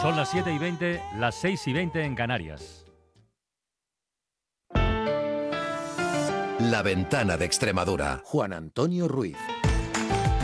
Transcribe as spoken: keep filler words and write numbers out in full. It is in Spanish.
Son las siete y veinte, las seis y veinte en Canarias. La Ventana de Extremadura. Juan Antonio Ruiz.